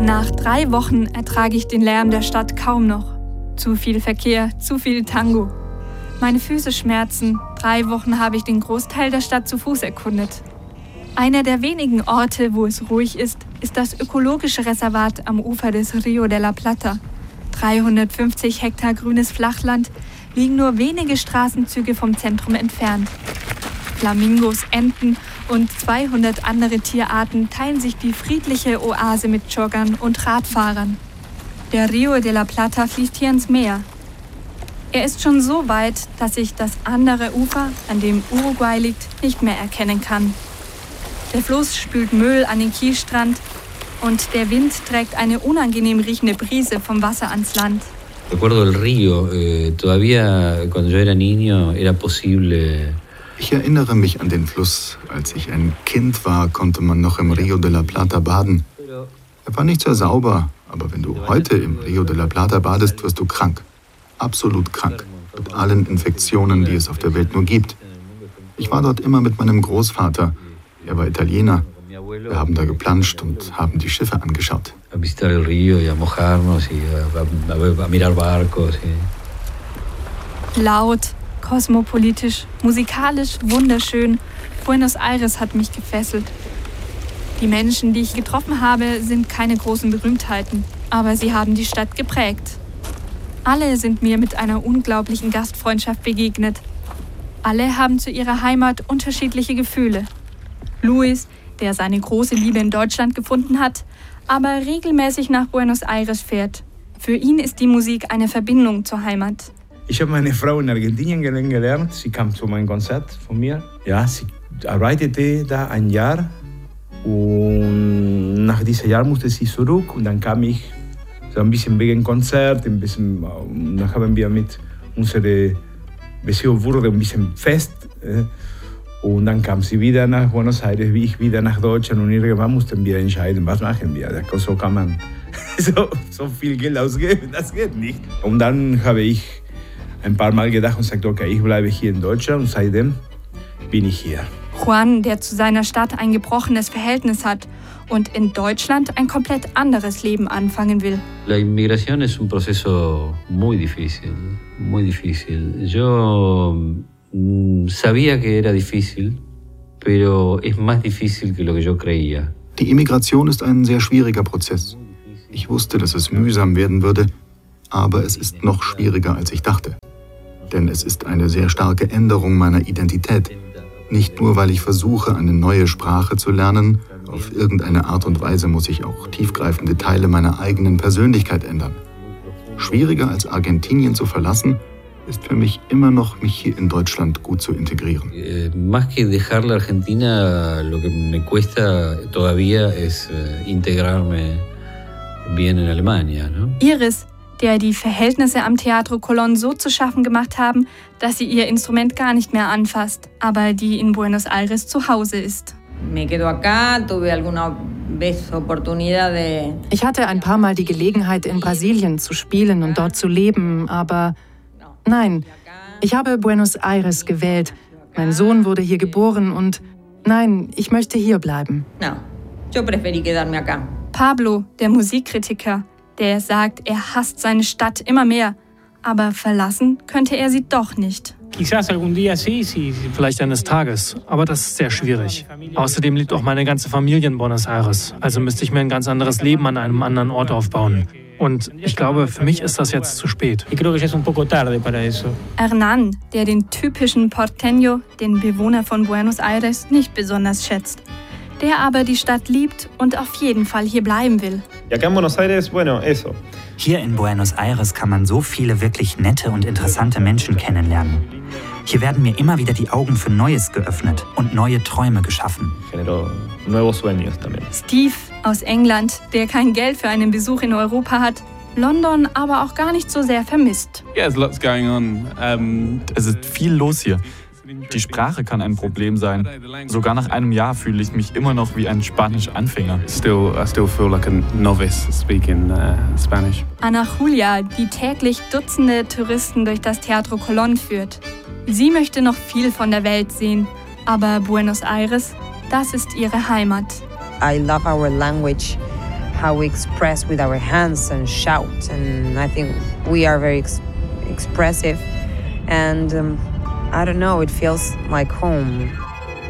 Nach 3 Wochen ertrage ich den Lärm der Stadt kaum noch. Zu viel Verkehr, zu viel Tango. Meine Füße schmerzen. 3 Wochen habe ich den Großteil der Stadt zu Fuß erkundet. Einer der wenigen Orte, wo es ruhig ist, ist das ökologische Reservat am Ufer des Rio de la Plata. 350 Hektar grünes Flachland liegen nur wenige Straßenzüge vom Zentrum entfernt. Flamingos, Enten und 200 andere Tierarten teilen sich die friedliche Oase mit Joggern und Radfahrern. Der Rio de la Plata fließt hier ins Meer. Er ist schon so weit, dass ich das andere Ufer, an dem Uruguay liegt, nicht mehr erkennen kann. Der Fluss spült Müll an den Kiesstrand und der Wind trägt eine unangenehm riechende Brise vom Wasser ans Land. Recuerdo el río, todavía cuando yo era niño era posible. Ich erinnere mich an den Fluss. Als ich ein Kind war, konnte man noch im Rio de la Plata baden. Er war nicht sehr sauber, aber wenn du heute im Rio de la Plata badest, wirst du krank. Absolut krank. Mit allen Infektionen, die es auf der Welt nur gibt. Ich war dort immer mit meinem Großvater. Er war Italiener. Wir haben da geplanscht und haben die Schiffe angeschaut. Laut, kosmopolitisch, musikalisch, wunderschön. Buenos Aires hat mich gefesselt. Die Menschen, die ich getroffen habe, sind keine großen Berühmtheiten, aber sie haben die Stadt geprägt. Alle sind mir mit einer unglaublichen Gastfreundschaft begegnet. Alle haben zu ihrer Heimat unterschiedliche Gefühle. Luis, der seine große Liebe in Deutschland gefunden hat, aber regelmäßig nach Buenos Aires fährt. Für ihn ist die Musik eine Verbindung zur Heimat. Ich habe meine Frau in Argentinien kennengelernt. Sie kam zu meinem Konzert von mir. Ja, sie arbeitete da ein Jahr. Und nach diesem Jahr musste sie zurück. Und dann kam ich so ein bisschen wegen Konzert. Dann haben wir mit unserer Beziehung wurde ein bisschen fest. Und dann kam sie wieder nach Buenos Aires, wie ich wieder nach Deutschland. Und irgendwann mussten wir entscheiden, was machen wir. So kann man so viel Geld ausgeben, das geht nicht. Und dann habe ich ein paar Mal gedacht und gesagt, okay, ich bleibe hier in Deutschland und seitdem bin ich hier. Juan, der zu seiner Stadt ein gebrochenes Verhältnis hat und in Deutschland ein komplett anderes Leben anfangen will. La inmigración es un proceso muy difícil, muy difícil. Yo sabía que era difícil, pero es más difícil que lo que yo creía. Die Immigration ist ein sehr schwieriger Prozess. Ich wusste, dass es mühsam werden würde, aber es ist noch schwieriger, als ich dachte. Denn es ist eine sehr starke Änderung meiner Identität. Nicht nur, weil ich versuche, eine neue Sprache zu lernen, auf irgendeine Art und Weise muss ich auch tiefgreifende Teile meiner eigenen Persönlichkeit ändern. Schwieriger als Argentinien zu verlassen, ist für mich immer noch, mich hier in Deutschland gut zu integrieren. Más que dejar la Argentina, lo que me cuesta todavía es integrarme bien en Alemania, ¿no? Iris, der die Verhältnisse am Teatro Colón so zu schaffen gemacht haben, dass sie ihr Instrument gar nicht mehr anfasst, aber die in Buenos Aires zu Hause ist. Ich hatte ein paar Mal die Gelegenheit, in Brasilien zu spielen und dort zu leben, aber nein, ich habe Buenos Aires gewählt. Mein Sohn wurde hier geboren und nein, ich möchte hier bleiben. Pablo, der Musikkritiker, der sagt, er hasst seine Stadt immer mehr, aber verlassen könnte er sie doch nicht. Vielleicht eines Tages, aber das ist sehr schwierig. Außerdem lebt auch meine ganze Familie in Buenos Aires, also müsste ich mir ein ganz anderes Leben an einem anderen Ort aufbauen. Und ich glaube, für mich ist das jetzt zu spät. Hernán, der den typischen Porteño, den Bewohner von Buenos Aires, nicht besonders schätzt, der aber die Stadt liebt und auf jeden Fall hier bleiben will. Hier in Buenos Aires kann man so viele wirklich nette und interessante Menschen kennenlernen. Hier werden mir immer wieder die Augen für Neues geöffnet und neue Träume geschaffen. Steve aus England, der kein Geld für einen Besuch in Europa hat, London aber auch gar nicht so sehr vermisst. Es ist viel los hier. Die Sprache kann ein Problem sein. Sogar nach einem Jahr fühle ich mich immer noch wie ein Spanisch-Anfänger. I still feel like a novice speaking Spanish. Ana Julia, die täglich Dutzende Touristen durch das Teatro Colón führt. Sie möchte noch viel von der Welt sehen, aber Buenos Aires, das ist ihre Heimat. I love our language. how we express with our hands and shout. And I think we are very expressive. And I don't know, it feels like home.